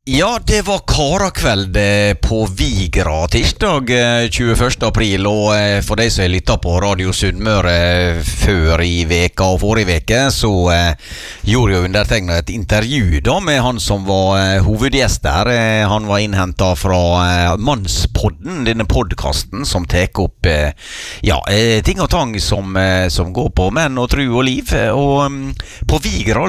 Ja, det var karakveld på Vigra tirsdag 21. april, og for deg som lyttet på Radio Sunnmøre før i veka og forrige veke, så gjorde jo undertegnet et intervju da med han som var hovedgjest der. Han var innhentet fra Mannspodden, denne podcasten som teker opp ting og tang som går på menn og tru og liv. Og på Vigra